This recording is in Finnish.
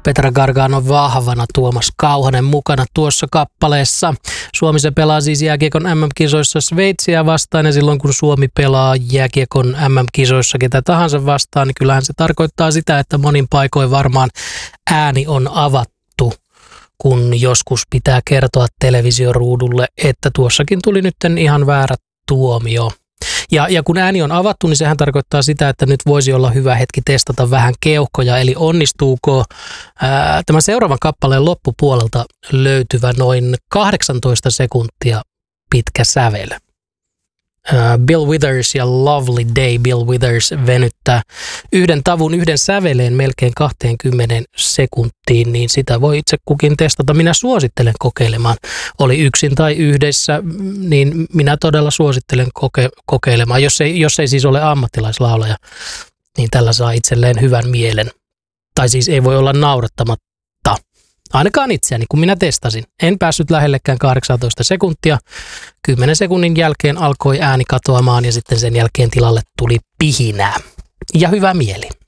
Petra Gargano vahvana, Tuomas Kauhanen mukana tuossa kappaleessa. Suomi se pelaa siis jääkiekon MM-kisoissa Sveitsiä vastaan, ja silloin kun Suomi pelaa jääkiekon MM-kisoissa ketä tahansa vastaan, niin kyllähän se tarkoittaa sitä, että monin paikoin varmaan ääni on avattu, kun joskus pitää kertoa televisioruudulle, että tuossakin tuli nyt ihan väärä tuomio. Ja kun ääni on avattu, niin sehän tarkoittaa sitä, että nyt voisi olla hyvä hetki testata vähän keuhkoja, eli onnistuuko tämän seuraavan kappaleen loppupuolelta löytyvä noin 18 sekuntia pitkä sävel. Bill Withers ja Lovely Day. Bill Withers venyttää yhden tavun yhden säveleen melkein 20 sekuntiin, niin sitä voi itse kukin testata. Minä suosittelen kokeilemaan. Oli yksin tai yhdessä, niin minä todella suosittelen kokeilemaan. Jos ei siis ole ammattilaislaulaja, niin tällä saa itselleen hyvän mielen. Tai siis ei voi olla naurattamatta. Ainakaan itseäni, kun minä testasin. En päässyt lähellekään 18 sekuntia. 10 sekunnin jälkeen alkoi ääni katoamaan ja sitten sen jälkeen tilalle tuli pihinää. Ja hyvä mieli.